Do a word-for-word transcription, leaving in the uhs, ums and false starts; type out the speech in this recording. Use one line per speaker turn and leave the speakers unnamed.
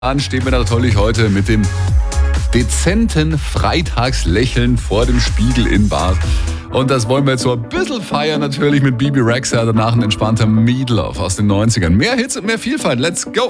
An stehen wir natürlich heute mit dem dezenten Freitagslächeln vor dem Spiegel in Bad. Und das wollen wir jetzt so ein bisschen feiern natürlich mit Bebe Rexha, danach ein entspannter Meatloaf aus den neunzigern. Mehr Hits und mehr Vielfalt, let's go!